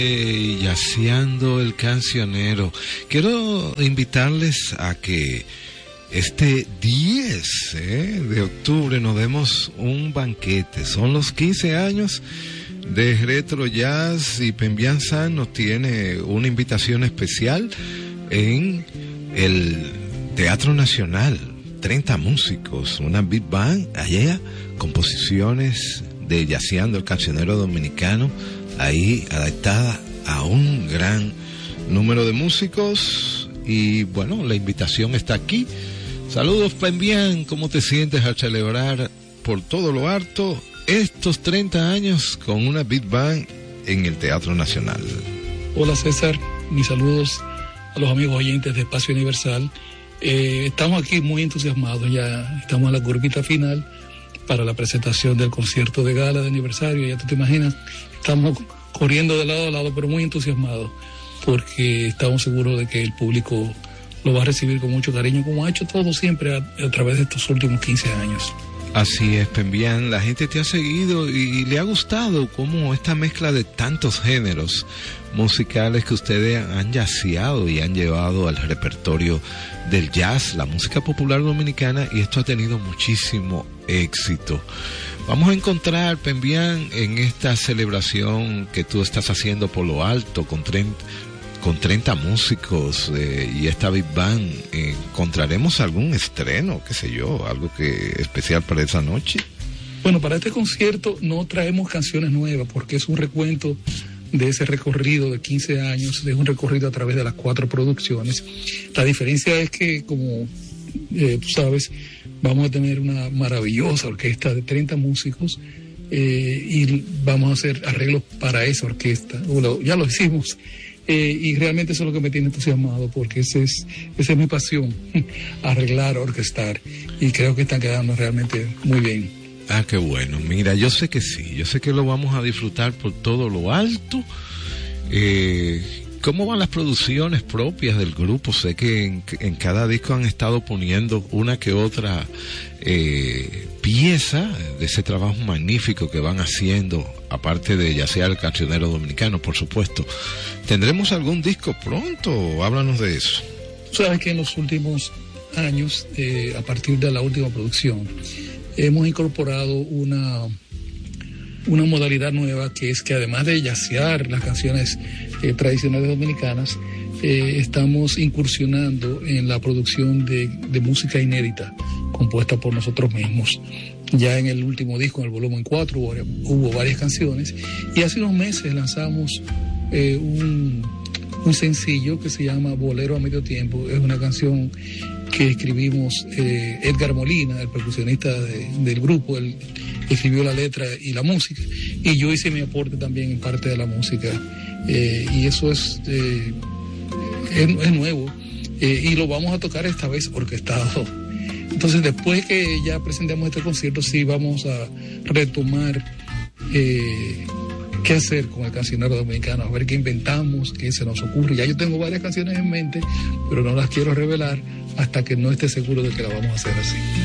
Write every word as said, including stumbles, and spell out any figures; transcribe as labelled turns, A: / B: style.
A: Eh, yaceando el cancionero. Quiero invitarles a que este diez eh, de octubre nos demos un banquete. Son los quince años de Retro Jazz y Pembian Sound nos tiene una invitación especial en el Teatro Nacional. treinta músicos, una big band, allá composiciones de Yaceando el cancionero dominicano, ahí adaptada a un gran número de músicos. Y bueno, la invitación está aquí. Saludos, Pembian, ¿cómo te sientes al celebrar por todo lo harto estos treinta años con una big band en el Teatro Nacional?
B: Hola, César, mis saludos a los amigos oyentes de Espacio Universal. Eh, estamos aquí muy entusiasmados, ya estamos en la curvita final para la presentación del concierto de gala de aniversario. Ya tú te imaginas, estamos corriendo de lado a lado, pero muy entusiasmados, porque estamos seguros de que el público lo va a recibir con mucho cariño, como ha hecho todo siempre a, a través de estos últimos quince años.
A: Así es, Pembian, la gente te ha seguido y, y le ha gustado cómo esta mezcla de tantos géneros musicales que ustedes han yaceado y han llevado al repertorio del jazz, la música popular dominicana, y esto ha tenido muchísimo éxito. Vamos a encontrar, Pembian, en esta celebración que tú estás haciendo por lo alto con treinta, con treinta músicos eh, y esta big band, eh, ¿encontraremos algún estreno, qué sé yo, algo que especial para esa noche?
B: Bueno, para este concierto no traemos canciones nuevas porque es un recuento de ese recorrido de quince años, es un recorrido a través de las cuatro producciones. La diferencia es que, como eh, tú sabes, vamos a tener una maravillosa orquesta de treinta músicos eh, y vamos a hacer arreglos para esa orquesta. Lo, ya lo hicimos. Eh, y realmente eso es lo que me tiene entusiasmado, porque ese es, esa es mi pasión, arreglar, orquestar, y creo que están quedando realmente muy bien.
A: Ah, qué bueno. Mira, yo sé que sí, yo sé que lo vamos a disfrutar por todo lo alto. Eh, ¿Cómo van las producciones propias del grupo? Sé que en, en cada disco han estado poniendo una que otra eh, pieza de ese trabajo magnífico que van haciendo, aparte de Yacear el cancionero dominicano, por supuesto. ¿Tendremos algún disco pronto? Háblanos de eso.
B: Sabes que en los últimos años, eh, a partir de la última producción, hemos incorporado una, una modalidad nueva, que es que además de yacear las canciones eh, tradicionales dominicanas, eh, estamos incursionando en la producción de, de música inédita, compuesta por nosotros mismos. Ya en el último disco, en el volumen cuatro, hubo, hubo varias canciones, y hace unos meses lanzamos eh, un, un sencillo que se llama Bolero a Medio Tiempo. Es una canción que escribimos eh, Edgar Molina, el percusionista de, del grupo. Él escribió la letra y la música, y yo hice mi aporte también en parte de la música, eh, y eso es, eh, es, es nuevo, eh, y lo vamos a tocar esta vez orquestado. Entonces, después que ya presentemos este concierto, sí vamos a retomar eh, qué hacer con el cancionero dominicano, a ver qué inventamos, qué se nos ocurre. Ya yo tengo varias canciones en mente, pero no las quiero revelar hasta que no esté seguro de que la vamos a hacer así.